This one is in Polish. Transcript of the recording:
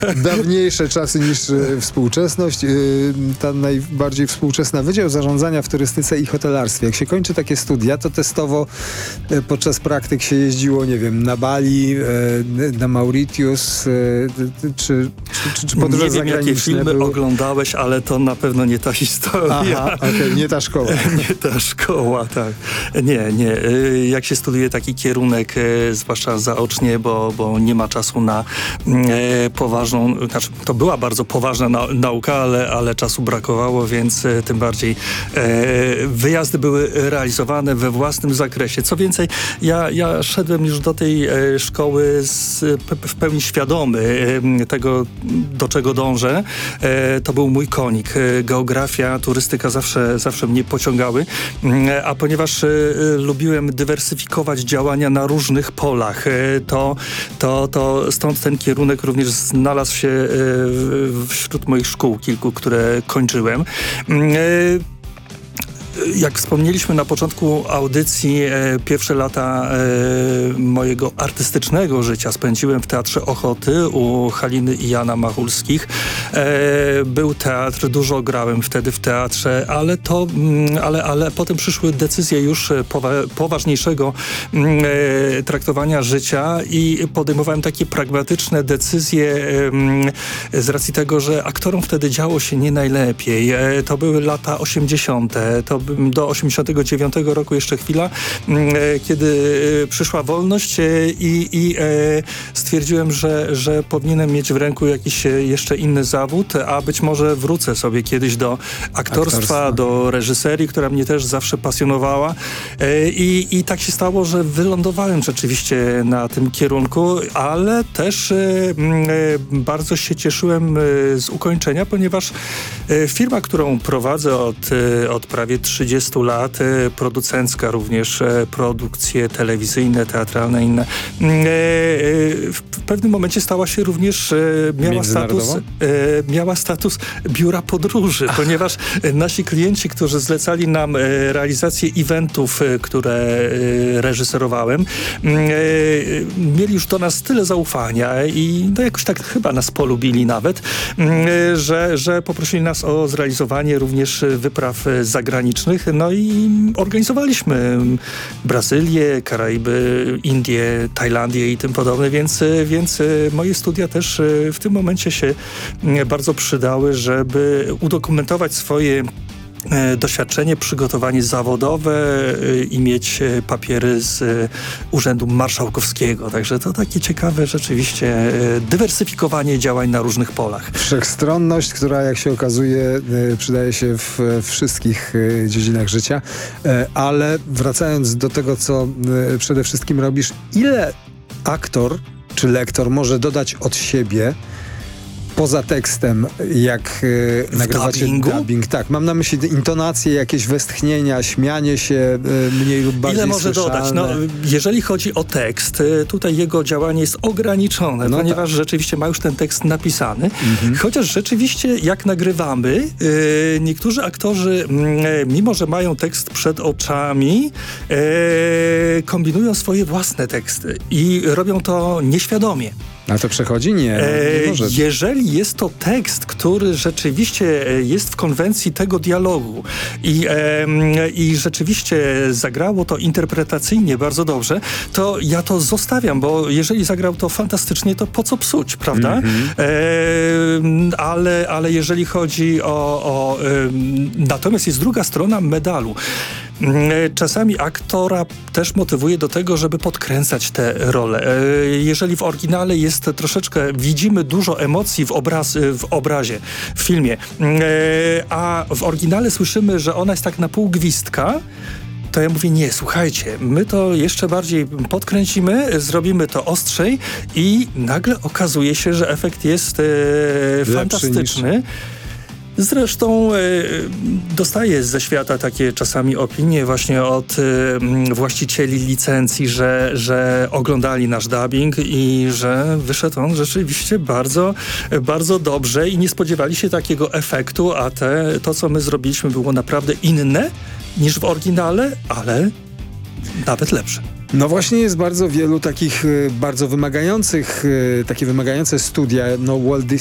dawniejsze czasy niż współczesność. Ta najbardziej współczesna Wydział Zarządzania w Turystyce i Hotelarstwie. Jak się kończy takie studia, to testowo podczas praktyk się jeździło, nie wiem, na Bali, na Mauritius, czy podróże zagraniczne. Nie wiem, jakie filmy oglądałeś, ale to na pewno nie ta historia. Aha, okej, nie ta szkoła. Nie ta szkoła, tak. Nie. Jak się studiuje taki kierunek, zwłaszcza zaocznie, bo nie ma czasu na poważną, znaczy to była bardzo poważna nauka, ale czasu brakowało, więc tym bardziej wyjazdy były realizowane we własnym zakresie. Co więcej, ja szedłem już do tej szkoły w pełni świadomy tego, do czego dążę. To był mój konik. Geografia, turystyka zawsze mnie pociągały, a ponieważ lubiłem dywersyfikować działania na różnych polach, to stąd ten kierunek również znalazł się wśród moich szkół kilku, które kończyłem. Jak wspomnieliśmy na początku audycji, pierwsze lata mojego artystycznego życia spędziłem w Teatrze Ochoty u Haliny i Jana Machulskich. Był teatr, dużo grałem wtedy w teatrze, ale potem przyszły decyzje już poważniejszego traktowania życia i podejmowałem takie pragmatyczne decyzje z racji tego, że aktorom wtedy działo się nie najlepiej. To były lata 80. Do 89 roku jeszcze chwila, kiedy przyszła wolność i stwierdziłem, że powinienem mieć w ręku jakiś jeszcze inny zawód, a być może wrócę sobie kiedyś do aktorstwa, do reżyserii, która mnie też zawsze pasjonowała. I tak się stało, że wylądowałem rzeczywiście na tym kierunku, ale też bardzo się cieszyłem z ukończenia, ponieważ firma, którą prowadzę od prawie 30 lat, producencka również, produkcje telewizyjne, teatralne, inne. W pewnym momencie stała się również, miała status biura podróży, ponieważ nasi klienci, którzy zlecali nam realizację eventów, które reżyserowałem, mieli już do nas tyle zaufania i jakoś tak chyba nas polubili nawet, że poprosili nas o zrealizowanie również wypraw zagranicznych. No i organizowaliśmy Brazylię, Karaiby, Indie, Tajlandię i tym podobne, więc moje studia też w tym momencie się bardzo przydały, żeby udokumentować swoje doświadczenie, przygotowanie zawodowe i mieć papiery z Urzędu Marszałkowskiego. Także to takie ciekawe rzeczywiście dywersyfikowanie działań na różnych polach. Wszechstronność, która jak się okazuje przydaje się w wszystkich dziedzinach życia. Ale wracając do tego, co przede wszystkim robisz, ile aktor czy lektor może dodać od siebie poza tekstem, jak nagrywacie dubbing? Tak, mam na myśli intonacje, jakieś westchnienia, śmianie się mniej lub bardziej ile może słyszalne. dodać? Jeżeli chodzi o tekst, tutaj jego działanie jest ograniczone, ponieważ rzeczywiście ma już ten tekst napisany. Chociaż rzeczywiście jak nagrywamy, niektórzy aktorzy, mimo że mają tekst przed oczami, kombinują swoje własne teksty i robią to nieświadomie. A to przechodzi? Nie może. Jeżeli jest to tekst, który rzeczywiście jest w konwencji tego dialogu i rzeczywiście zagrało to interpretacyjnie bardzo dobrze, to ja to zostawiam, bo jeżeli zagrał to fantastycznie, to po co psuć, prawda? Ale jeżeli chodzi natomiast jest druga strona medalu. Czasami aktora też motywuje do tego, żeby podkręcać te role. Jeżeli w oryginale jest troszeczkę, widzimy dużo emocji w obrazie, w filmie, a w oryginale słyszymy, że ona jest tak na pół gwizdka, to ja mówię, nie, słuchajcie, my to jeszcze bardziej podkręcimy, zrobimy to ostrzej i nagle okazuje się, że efekt jest fantastyczny. Zresztą dostaję ze świata takie czasami opinie właśnie od właścicieli licencji, że oglądali nasz dubbing i że wyszedł on rzeczywiście bardzo, bardzo dobrze i nie spodziewali się takiego efektu, a to, co my zrobiliśmy, było naprawdę inne niż w oryginale, ale nawet lepsze. No właśnie jest bardzo wielu takich bardzo wymagających, takie wymagające studia. No Walt